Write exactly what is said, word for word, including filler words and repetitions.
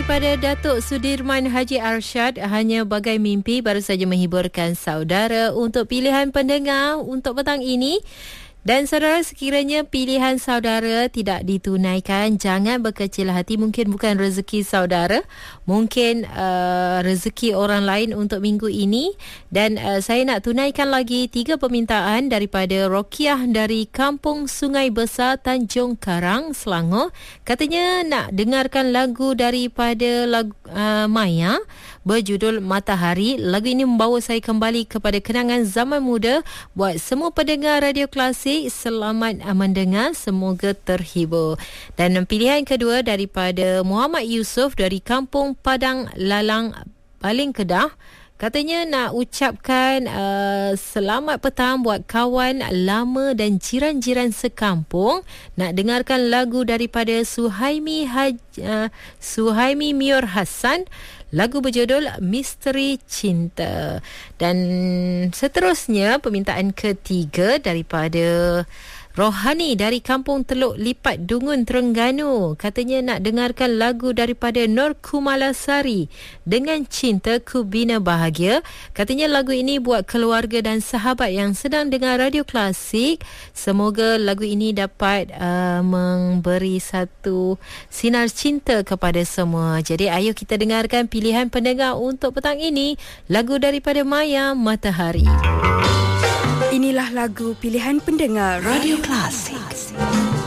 daripada Datuk Sudirman Haji Arsyad, Hanya Bagai Mimpi, baru saja menghiburkan saudara untuk pilihan pendengar untuk petang ini. Dan saudara, sekiranya pilihan saudara tidak ditunaikan, jangan berkecil hati. Mungkin bukan rezeki saudara, mungkin uh, rezeki orang lain untuk minggu ini. Dan uh, saya nak tunaikan lagi tiga permintaan daripada Rokiah dari Kampung Sungai Besar, Tanjung Karang, Selangor. Katanya nak dengarkan lagu daripada lagu, uh, Maya berjudul Matahari. Lagu ini membawa saya kembali kepada kenangan zaman muda. Buat semua pendengar Radio Klasik, selamat mendengar, semoga terhibur. Dan pilihan kedua daripada Muhammad Yusof dari Kampung Padang Lalang, Baling, Kedah. Katanya nak ucapkan uh, selamat petang buat kawan lama dan jiran-jiran sekampung. Nak dengarkan lagu daripada Suhaimi Haj, uh, Suhaimi Mior Hassan. Lagu berjudul Misteri Cinta. Dan seterusnya permintaan ketiga daripada Rohani dari Kampung Teluk Lipat, Dungun, Terengganu. Katanya nak dengarkan lagu daripada Nur Kumalasari dengan Cinta Ku Bina Bahagia. Katanya lagu ini buat keluarga dan sahabat yang sedang dengar Radio Klasik. Semoga lagu ini dapat uh, memberi satu sinar cinta kepada semua. Jadi ayo kita dengarkan pilihan pendengar untuk petang ini. Lagu daripada Maya, Matahari. Inilah lagu pilihan pendengar Radio Klasik.